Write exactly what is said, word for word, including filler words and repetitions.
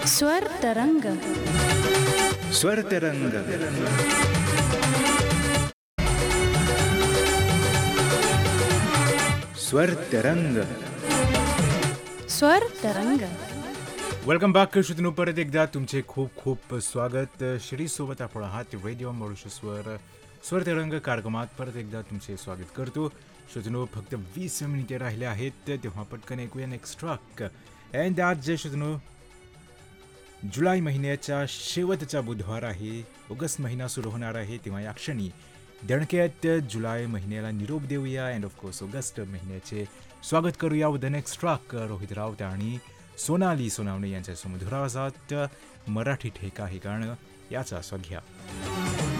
स्वर तरंग स्वर तरंग स्वर तरंग स्वर तरंग वेलकम बॅक श्रोत्यांनो, परत एकदा तुमचे खूप खूप स्वागत. श्रीसोबत आपण आहात रेडिओ मॉरिशसवर स्वर तरंग कार्यक्रमात परत एकदा तुमचे स्वागत करतो. श्रोत्यांनो, फक्त वीस मिनिटे राहिले आहेत, तेव्हा पटकन ऐकूया नेक्स्ट ट्रॅक. अँड आज जे श्रोत्यांनो, जुलै महिन्याचा शेवटचा बुधवार आहे, ऑगस्ट महिना सुरू होणार आहे, तेव्हा या क्षणी दणक्यात जुलै महिन्याला निरोप देऊया अँड ऑफकोर्स ऑगस्ट महिन्याचे स्वागत करूया. The next track Rohit Raut आणि सोनाली सोनावणे यांच्या सुमधुर आवाजात मराठी ठेका हे गाणं, याचा स्वाद घ्या.